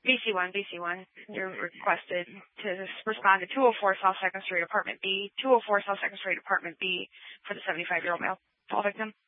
BC1. You're requested to respond to 204 South 2nd Street, Apartment B, 204 South 2nd Street, Apartment B, for the 75-year-old male fall victim.